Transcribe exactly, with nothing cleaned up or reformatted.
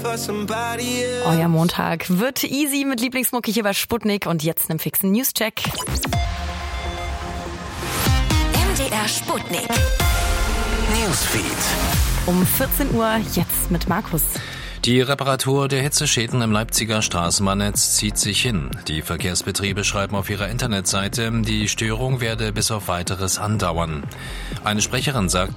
Euer Montag wird easy mit Lieblingsmucke hier bei Sputnik und jetzt einem fixen Newscheck. M D R Sputnik Newsfeed. Um vierzehn Uhr jetzt mit Markus. Die Reparatur der Hitzeschäden im Leipziger Straßenbahnnetz zieht sich hin. Die Verkehrsbetriebe schreiben auf ihrer Internetseite, die Störung werde bis auf Weiteres andauern. Eine Sprecherin sagt,